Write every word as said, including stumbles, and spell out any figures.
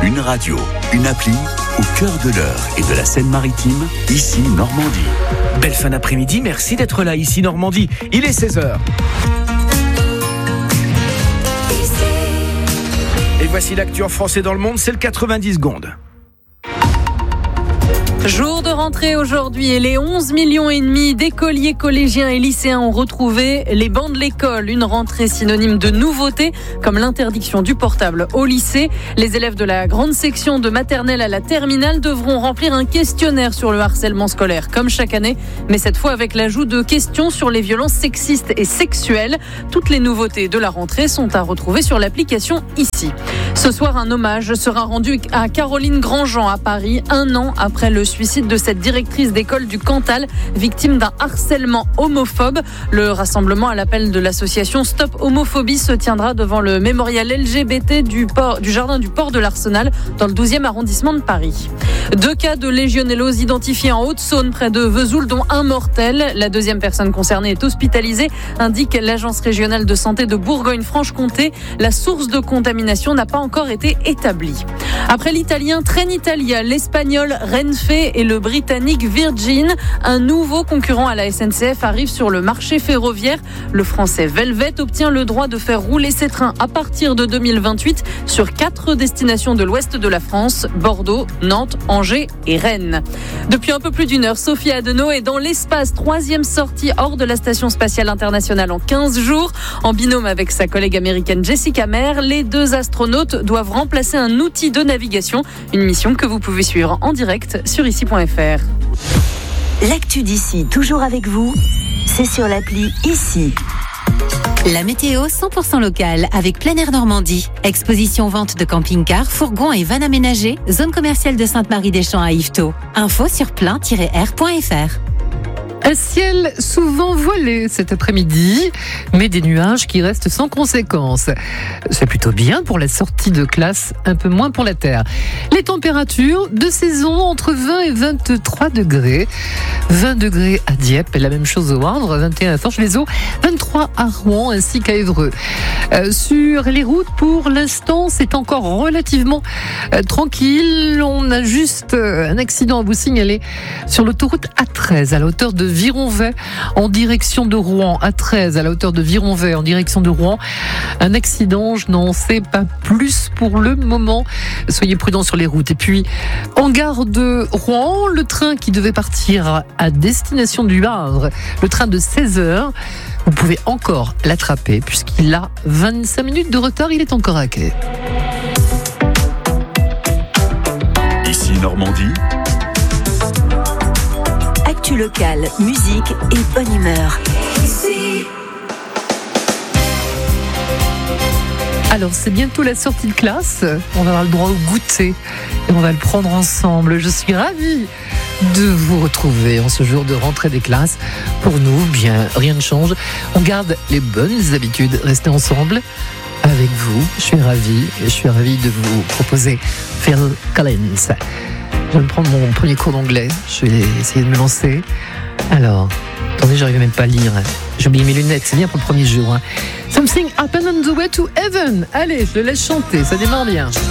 Une radio, une appli, au cœur de l'Eure et de la Seine-Maritime, ici Normandie. Belle fin d'après-midi, merci d'être là, ici Normandie. Il est seize heures. Et voici l'actu en français dans le monde, c'est le quatre-vingt-dix secondes. Jour de rentrée aujourd'hui et les onze millions et demi d'écoliers, collégiens et lycéens ont retrouvé les bancs de l'école. Une rentrée synonyme de nouveautés comme l'interdiction du portable au lycée. Les élèves de la grande section de maternelle à la terminale devront remplir un questionnaire sur le harcèlement scolaire comme chaque année, mais cette fois avec l'ajout de questions sur les violences sexistes et sexuelles. Toutes les nouveautés de la rentrée sont à retrouver sur l'application ici. Ce soir, un hommage sera rendu à Caroline Grandjean à Paris, un an après le suicide de cette directrice d'école du Cantal, victime d'un harcèlement homophobe. Le rassemblement à l'appel de l'association Stop Homophobie se tiendra devant le mémorial L G B T du, port, du jardin du port de l'Arsenal dans le douzième arrondissement de Paris. Deux cas de légionellose identifiés en Haute-Saône près de Vesoul, dont un mortel. La deuxième personne concernée est hospitalisée, indique l'agence régionale de santé de Bourgogne-Franche-Comté. La source de contamination n'a pas encore été établie. Après l'italien Trenitalia, l'espagnol Renfe et le britannique Virgin, un nouveau concurrent à la S N C F arrive sur le marché ferroviaire. Le français Velvet obtient le droit de faire rouler ses trains à partir de deux mille vingt-huit sur quatre destinations de l'ouest de la France, Bordeaux, Nantes, Angers et Rennes. Depuis un peu plus d'une heure, Sophie Adenau est dans l'espace, troisième sortie hors de la station spatiale internationale en quinze jours. En binôme avec sa collègue américaine Jessica Meir, les deux astronautes doivent remplacer un outil de navigation, une mission que vous pouvez suivre en direct sur ici point f r. L'actu d'ici, toujours avec vous, c'est sur l'appli Ici. La météo cent pour cent locale avec Plein Air Normandie. Exposition vente de camping-cars, fourgons et vannes aménagées. Zone commerciale de Sainte-Marie-des-Champs à Yvetot. Info sur plein tiret air point f r. Un ciel souvent voilé cet après-midi, mais des nuages qui restent sans conséquence. C'est plutôt bien pour la sortie de classe, un peu moins pour la terre. Les températures de saison entre vingt et vingt-trois degrés. vingt degrés à Dieppe, et la même chose au Havre, vingt et un à Forges-les-Eaux, vingt-trois à Rouen ainsi qu'à Évreux. Euh, sur les routes, pour l'instant, c'est encore relativement euh, tranquille. On a juste euh, un accident à vous signaler sur l'autoroute A treize à la hauteur de Vironvay en direction de Rouen, A treize à la hauteur de Vironvay en direction de Rouen. Un accident, je n'en sais pas plus pour le moment. Soyez prudents sur les routes. Et puis, en gare de Rouen, le train qui devait partir à destination du Havre, le train de seize heures, vous pouvez encore l'attraper puisqu'il a vingt-cinq minutes de retard, il est encore à quai. Ici Normandie. Actu locale, musique et bonne humeur. Alors, c'est bientôt la sortie de classe. On va avoir le droit au goûter et on va le prendre ensemble. Je suis ravie de vous retrouver en ce jour de rentrée des classes. Pour nous, bien, rien ne change. On garde les bonnes habitudes. Restez ensemble avec vous. Je suis ravie. Je suis ravie de vous proposer Phil Collins. Je vais prendre mon premier cours d'anglais. Je vais essayer de me lancer. Alors, attendez, j'arrive même pas à lire. J'ai oublié mes lunettes, c'est bien pour le premier jour. Hein. Something happened on the way to heaven. Allez, je le laisse chanter, ça démarre bien.